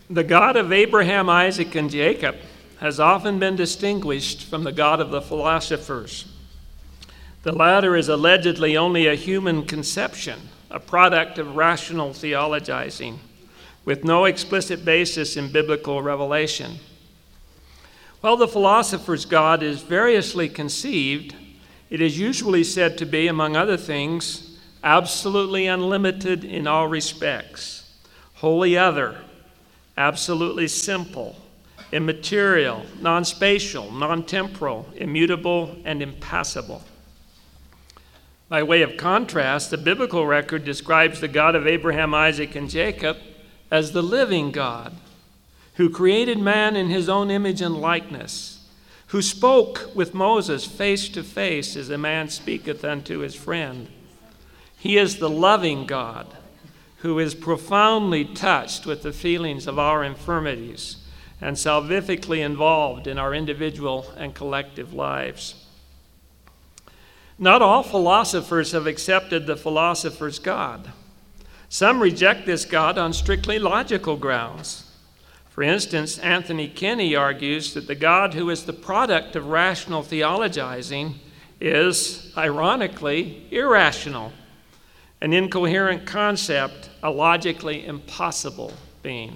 The God of Abraham, Isaac, and Jacob has often been distinguished from the God of the philosophers. The latter is allegedly only a human conception, a product of rational theologizing, with no explicit basis in biblical revelation. While the philosopher's God is variously conceived, it is usually said to be, among other things, absolutely unlimited in all respects, wholly other, absolutely simple, immaterial, non-spatial, non-temporal, immutable, and impassible. By way of contrast, the biblical record describes the God of Abraham, Isaac, and Jacob as the living God, who created man in his own image and likeness, who spoke with Moses face to face as a man speaketh unto his friend. He is the loving God, who is profoundly touched with the feelings of our infirmities and salvifically involved in our individual and collective lives. Not all philosophers have accepted the philosopher's God. Some reject this God on strictly logical grounds. For instance, Anthony Kenny argues that the God who is the product of rational theologizing is, ironically, irrational, an incoherent concept, a logically impossible being.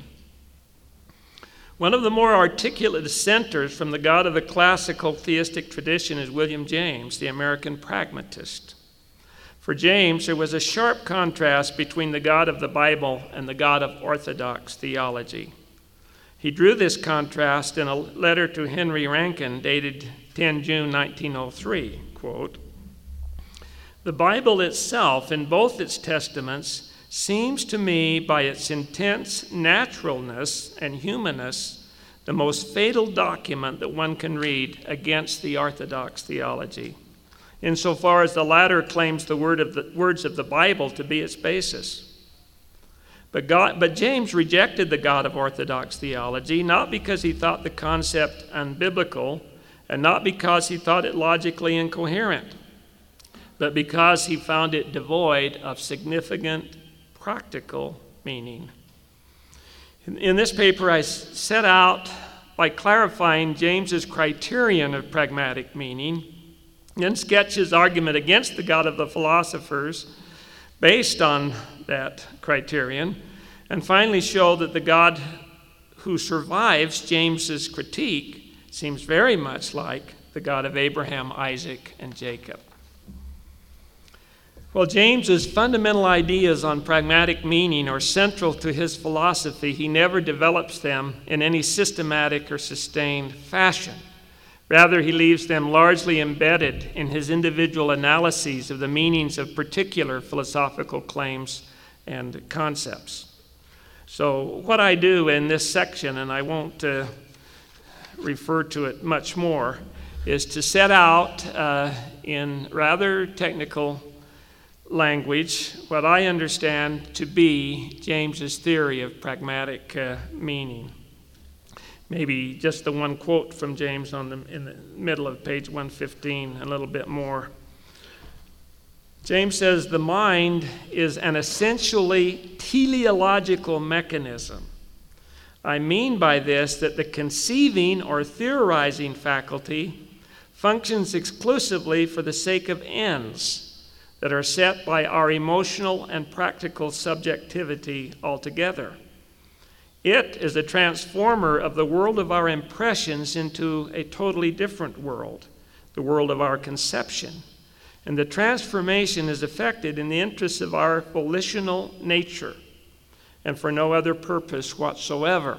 One of the more articulate dissenters from the God of the classical theistic tradition is William James, the American pragmatist. For James, there was a sharp contrast between the God of the Bible and the God of orthodox theology. He drew this contrast in a letter to Henry Rankin dated 10 June 1903, quote, "The Bible itself, in both its testaments, seems to me by its intense naturalness and humanness the most fatal document that one can read against the orthodox theology, insofar as the latter claims the words of the Bible to be its basis. But James rejected the God of orthodox theology, not because he thought the concept unbiblical, and not because he thought it logically incoherent, but because he found it devoid of significant practical meaning." In this paper, I set out by clarifying James's criterion of pragmatic meaning, then sketch his argument against the God of the philosophers based on that criterion, and finally show that the God who survives James's critique seems very much like the God of Abraham, Isaac, and Jacob. While James's fundamental ideas on pragmatic meaning are central to his philosophy, he never develops them in any systematic or sustained fashion. Rather, he leaves them largely embedded in his individual analyses of the meanings of particular philosophical claims and concepts. So what I do in this section, and I won't refer to it much more, is to set out in rather technical language what I understand to be James's theory of pragmatic meaning. Maybe just the one quote from James in the middle of page 115, a little bit more. James says, "The mind is an essentially teleological mechanism. I mean by this that the conceiving or theorizing faculty functions exclusively for the sake of ends that are set by our emotional and practical subjectivity altogether. It is a transformer of the world of our impressions into a totally different world, the world of our conception. And the transformation is effected in the interests of our volitional nature and for no other purpose whatsoever."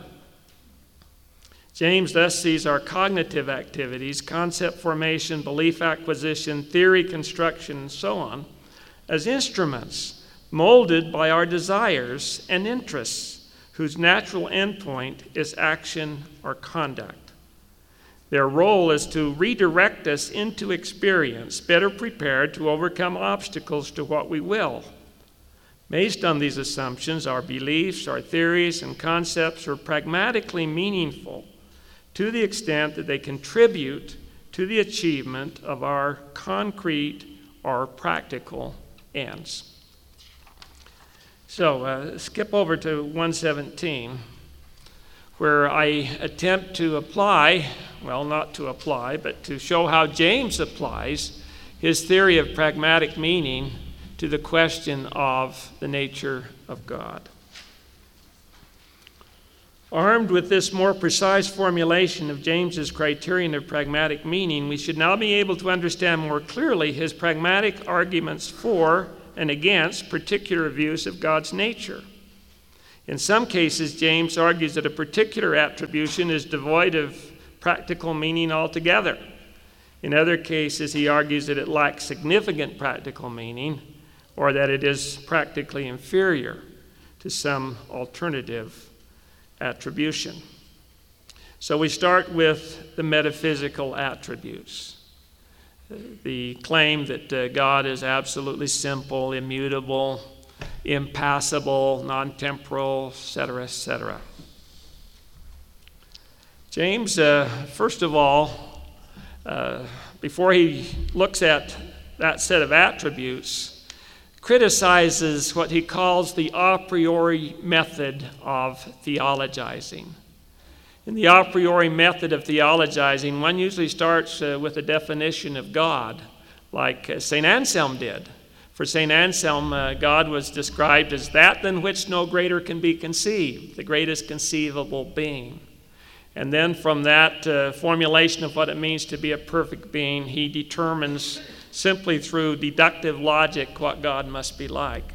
James thus sees our cognitive activities, concept formation, belief acquisition, theory construction, and so on, as instruments molded by our desires and interests, whose natural endpoint is action or conduct. Their role is to redirect us into experience, better prepared to overcome obstacles to what we will. Based on these assumptions, our beliefs, our theories, and concepts are pragmatically meaningful to the extent that they contribute to the achievement of our concrete or practical ends. So skip over to 117. where I attempt to apply, well, not to apply, but to show how James applies his theory of pragmatic meaning to the question of the nature of God. Armed with this more precise formulation of James's criterion of pragmatic meaning, we should now be able to understand more clearly his pragmatic arguments for and against particular views of God's nature. In some cases, James argues that a particular attribution is devoid of practical meaning altogether. In other cases, he argues that it lacks significant practical meaning, or that it is practically inferior to some alternative attribution. So we start with the metaphysical attributes. The claim that God is absolutely simple, immutable, impassible, non-temporal, etc., etc. James, first of all, before he looks at that set of attributes, criticizes what he calls the a priori method of theologizing. In the a priori method of theologizing, one usually starts with a definition of God, like St. Anselm did. For St. Anselm, God was described as that than which no greater can be conceived, the greatest conceivable being. And then from that formulation of what it means to be a perfect being, he determines simply through deductive logic what God must be like.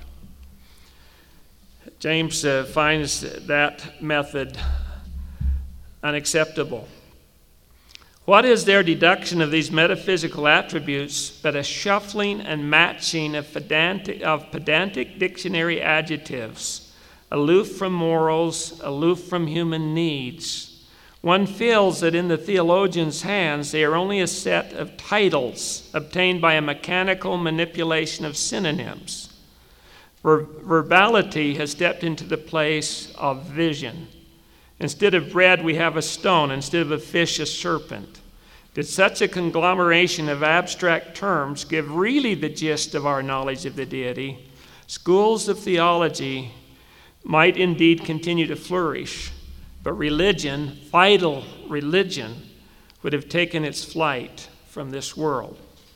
James finds that method unacceptable. What is their deduction of these metaphysical attributes but a shuffling and matching of pedantic dictionary adjectives, aloof from morals, aloof from human needs? One feels that in the theologian's hands they are only a set of titles obtained by a mechanical manipulation of synonyms. Verbality has stepped into the place of vision. Instead of bread, we have a stone. Instead of a fish, a serpent. Did such a conglomeration of abstract terms give really the gist of our knowledge of the deity, schools of theology might indeed continue to flourish. But religion, vital religion, would have taken its flight from this world.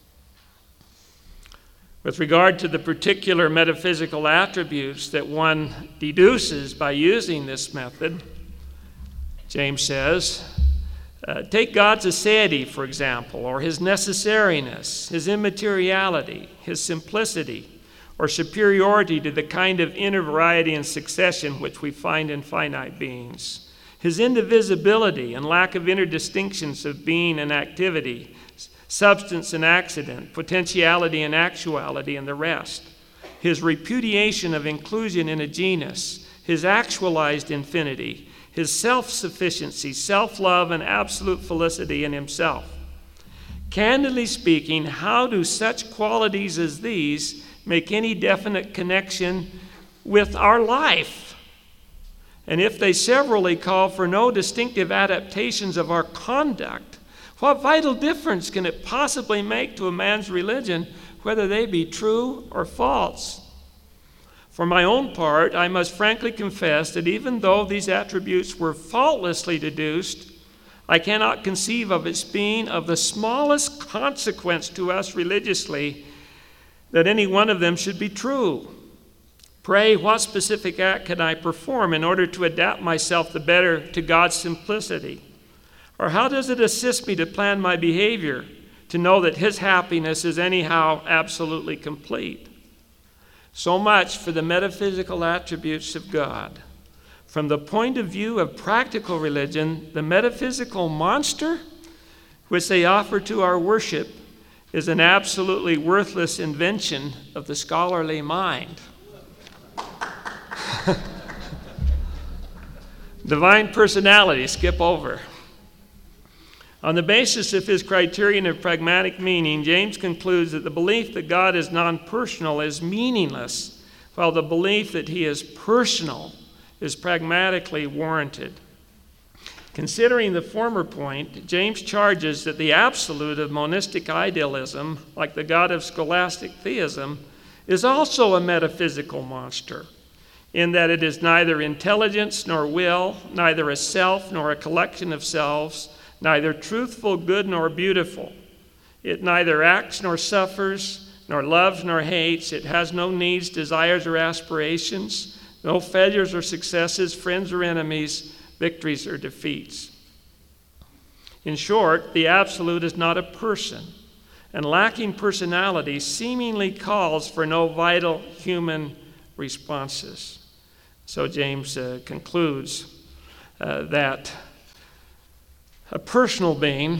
With regard to the particular metaphysical attributes that one deduces by using this method, James says, take God's aseity, for example, or his necessariness, his immateriality, his simplicity, or superiority to the kind of inner variety and succession which we find in finite beings. His indivisibility and lack of inner distinctions of being and activity, substance and accident, potentiality and actuality, and the rest. His repudiation of inclusion in a genus, his actualized infinity, his self-sufficiency, self-love, and absolute felicity in himself. Candidly speaking, how do such qualities as these make any definite connection with our life? And if they severally call for no distinctive adaptations of our conduct, what vital difference can it possibly make to a man's religion, whether they be true or false? For my own part, I must frankly confess that even though these attributes were faultlessly deduced, I cannot conceive of its being of the smallest consequence to us religiously that any one of them should be true. Pray, what specific act can I perform in order to adapt myself the better to God's simplicity? Or how does it assist me to plan my behavior, to know that his happiness is anyhow absolutely complete? So much for the metaphysical attributes of God. From the point of view of practical religion, the metaphysical monster which they offer to our worship is an absolutely worthless invention of the scholarly mind. Divine personality, skip over. On the basis of his criterion of pragmatic meaning, James concludes that the belief that God is non-personal is meaningless, while the belief that he is personal is pragmatically warranted. Considering the former point, James charges that the absolute of monistic idealism, like the God of scholastic theism, is also a metaphysical monster. in that it is neither intelligence nor will, neither a self nor a collection of selves, neither truthful, good, nor beautiful. It neither acts nor suffers, nor loves nor hates. It has no needs, desires, or aspirations, no failures or successes, friends or enemies, victories or defeats. In short, the absolute is not a person, and lacking personality seemingly calls for no vital human responses. So James concludes that a personal being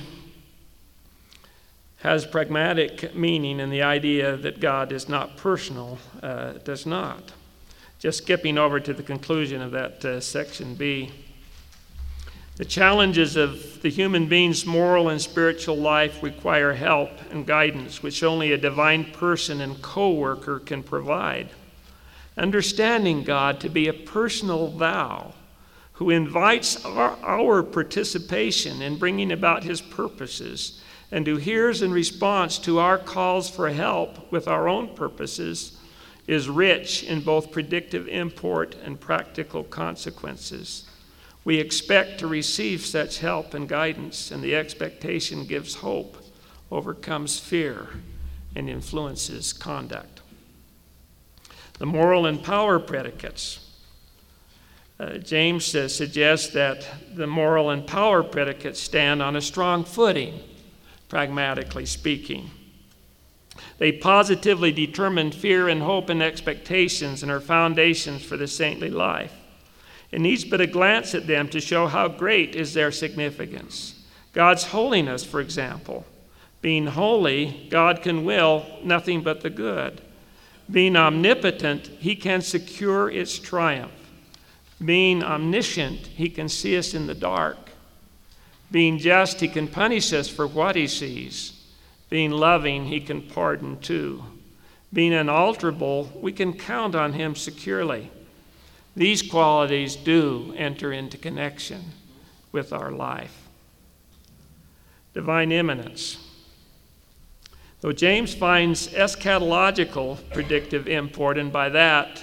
has pragmatic meaning, and the idea that God is not personal does not. Just skipping over to the conclusion of that section B. The challenges of the human being's moral and spiritual life require help and guidance, which only a divine person and co-worker can provide. Understanding God to be a personal thou who invites our participation in bringing about his purposes, and who hears in response to our calls for help with our own purposes, is rich in both predictive import and practical consequences. We expect to receive such help and guidance, and the expectation gives hope, overcomes fear, and influences conduct. The moral and power predicates. James suggests that the moral and power predicates stand on a strong footing, pragmatically speaking. They positively determine fear and hope and expectations and are foundations for the saintly life. It needs but a glance at them to show how great is their significance. God's holiness, for example. Being holy, God can will nothing but the good. Being omnipotent, he can secure its triumph. Being omniscient, he can see us in the dark. Being just, he can punish us for what he sees. Being loving, he can pardon too. Being unalterable, we can count on him securely. These qualities do enter into connection with our life. Divine immanence. Though James finds eschatological predictive import, and by that,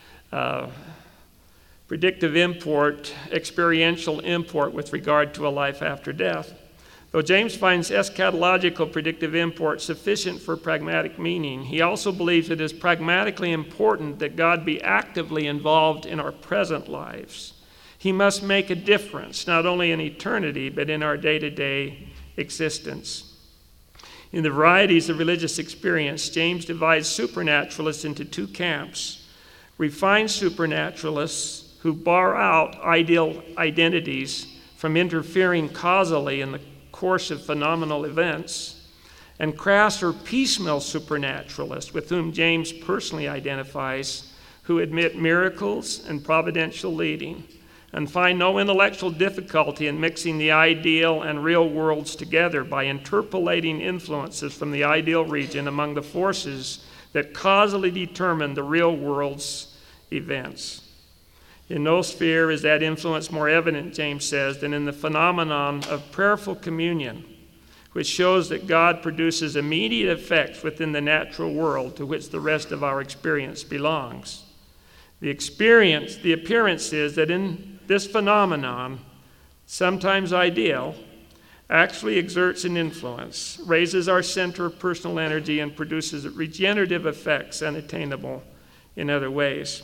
predictive import, experiential import with regard to a life after death, though James finds eschatological predictive import sufficient for pragmatic meaning, he also believes it is pragmatically important that God be actively involved in our present lives. He must make a difference, not only in eternity, but in our day-to-day existence. In the varieties of religious experience, James divides supernaturalists into two camps: refined supernaturalists who bar out ideal identities from interfering causally in the course of phenomenal events, and crass or piecemeal supernaturalists, with whom James personally identifies, who admit miracles and providential leading, and find no intellectual difficulty in mixing the ideal and real worlds together by interpolating influences from the ideal region among the forces that causally determine the real world's events. In no sphere is that influence more evident, James says, than in the phenomenon of prayerful communion, which shows that God produces immediate effects within the natural world to which the rest of our experience belongs. The appearance is that in this phenomenon, sometimes ideal, actually exerts an influence, raises our center of personal energy, and produces regenerative effects unattainable in other ways.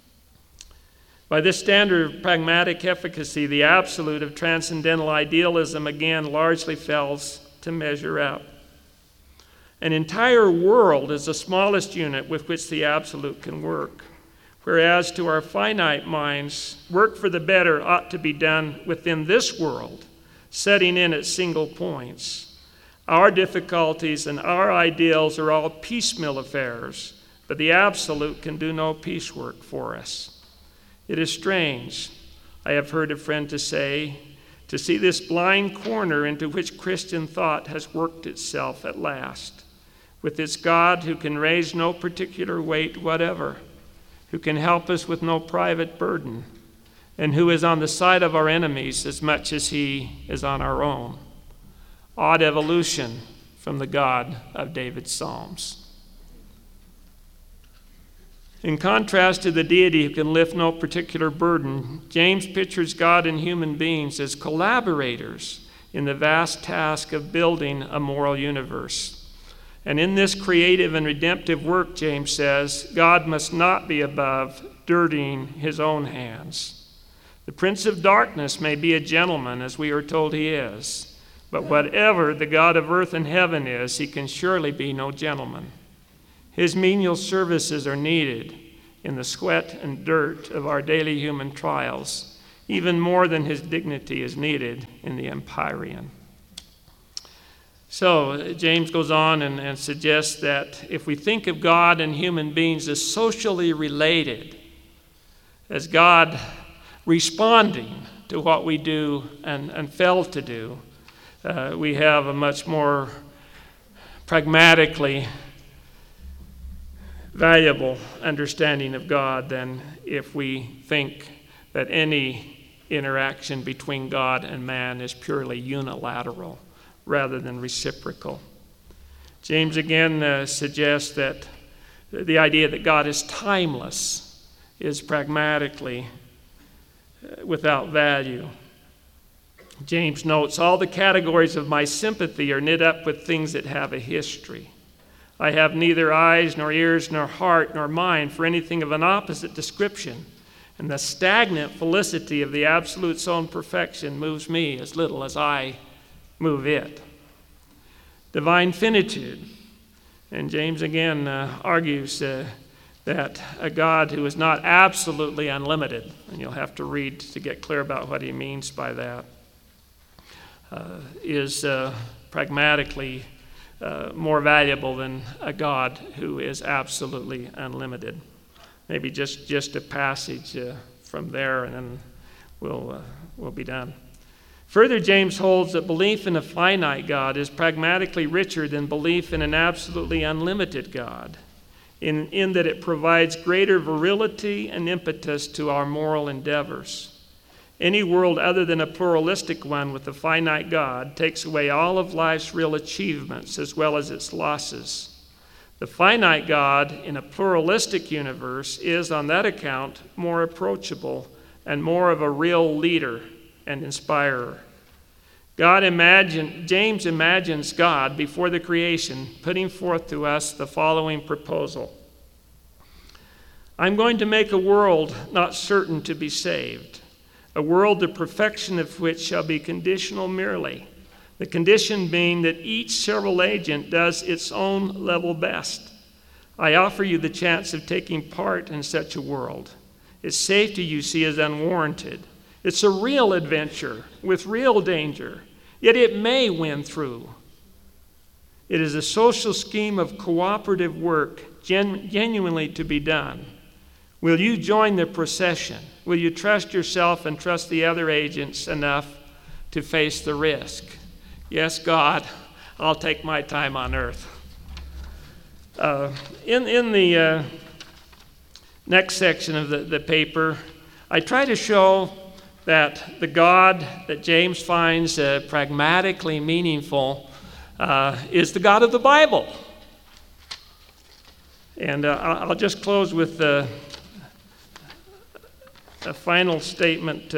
By this standard of pragmatic efficacy, the absolute of transcendental idealism again largely fails to measure up. An entire world is the smallest unit with which the absolute can work, whereas to our finite minds, work for the better ought to be done within this world, setting in at single points. Our difficulties and our ideals are all piecemeal affairs, but the absolute can do no piecework for us. It is strange, I have heard a friend to say, to see this blind corner into which Christian thought has worked itself at last, with its God who can raise no particular weight whatever, who can help us with no private burden, and who is on the side of our enemies as much as he is on our own. Odd evolution from the God of David's Psalms. In contrast to the deity who can lift no particular burden, James pictures God and human beings as collaborators in the vast task of building a moral universe. And in this creative and redemptive work, James says, God must not be above dirtying his own hands. The prince of darkness may be a gentleman, as we are told he is, but whatever the God of earth and heaven is, he can surely be no gentleman. His menial services are needed in the sweat and dirt of our daily human trials, even more than his dignity is needed in the empyrean. So James goes on and suggests that if we think of God and human beings as socially related, as God responding to what we do and fail to do, we have a much more pragmatically valuable understanding of God than if we think that any interaction between God and man is purely unilateral rather than reciprocal. James again suggests that the idea that God is timeless is pragmatically without value. James notes, all the categories of my sympathy are knit up with things that have a history. I have neither eyes nor ears nor heart nor mind for anything of an opposite description, and the stagnant felicity of the Absolute's own perfection moves me as little as I move it. Divine finitude. And James again argues that a God who is not absolutely unlimited, and you'll have to read to get clear about what he means by that, is pragmatically more valuable than a God who is absolutely unlimited. Maybe just a passage from there, and then we'll be done. Further, James holds that belief in a finite God is pragmatically richer than belief in an absolutely unlimited God, in that it provides greater virility and impetus to our moral endeavors. Any world other than a pluralistic one with a finite God takes away all of life's real achievements as well as its losses. The finite God in a pluralistic universe is, on that account, more approachable and more of a real leader and inspirer. James imagines God before the creation putting forth to us the following proposal. I'm going to make a world not certain to be saved, a world the perfection of which shall be conditional merely, the condition being that each several agent does its own level best. I offer you the chance of taking part in such a world. Its safety, you see, is unwarranted. It's a real adventure with real danger, yet it may win through. It is a social scheme of cooperative work genuinely to be done. Will you join the procession? Will you trust yourself and trust the other agents enough to face the risk? Yes, God, I'll take my time on earth. In the next section of the paper, I try to show that the God that James finds pragmatically meaningful is the God of the Bible. And I'll just close with a final statement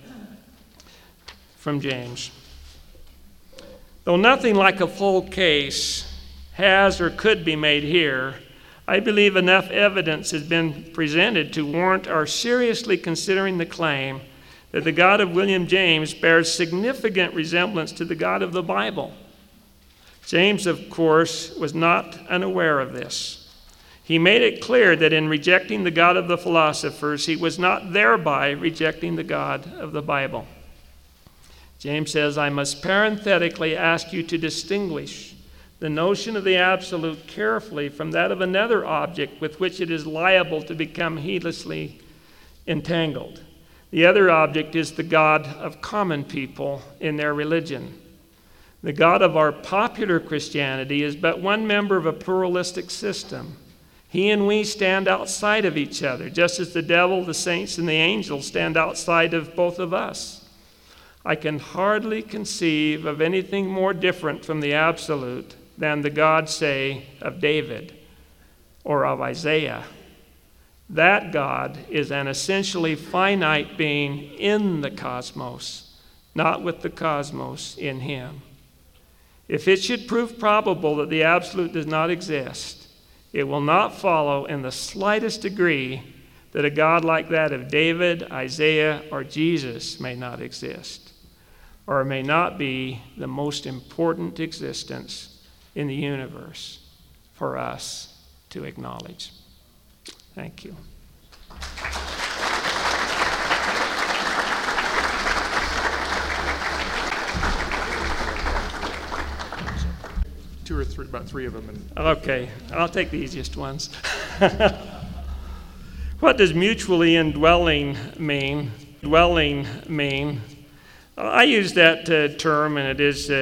from James. Though nothing like a full case has or could be made here, I believe enough evidence has been presented to warrant our seriously considering the claim that the God of William James bears significant resemblance to the God of the Bible. James, of course, was not unaware of this. He made it clear that in rejecting the God of the philosophers, he was not thereby rejecting the God of the Bible. James says, I must parenthetically ask you to distinguish the notion of the absolute carefully from that of another object with which it is liable to become heedlessly entangled. The other object is the God of common people in their religion. The God of our popular Christianity is but one member of a pluralistic system. He and we stand outside of each other, just as the devil, the saints, and the angels stand outside of both of us. I can hardly conceive of anything more different from the absolute than the God, say, of David or of Isaiah. That God is an essentially finite being in the cosmos, not with the cosmos in him. If it should prove probable that the absolute does not exist, it will not follow in the slightest degree that a God like that of David, Isaiah, or Jesus may not exist, or may not be the most important existence in the universe for us to acknowledge. Thank you. Two or three, about three of them. Okay, I'll take the easiest ones. What does mutually indwelling mean? Dwelling mean? I use that term, and it is